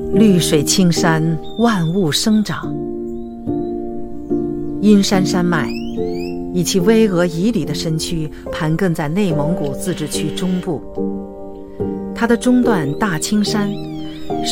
绿水青山，万物生长。阴山山脉以其巍峨迤逦的身躯盘亘在内蒙古自治区中部，它的中段大青山